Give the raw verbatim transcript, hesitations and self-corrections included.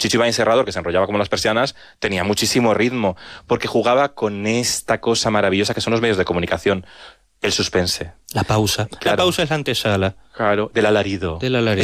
Chicho Ibáñez Serrador, que se enrollaba como las persianas, tenía muchísimo ritmo, porque jugaba con esta cosa maravillosa que son los medios de comunicación, el suspense. La pausa. Claro. La pausa es la antesala. Claro, del alarido. Del alarido.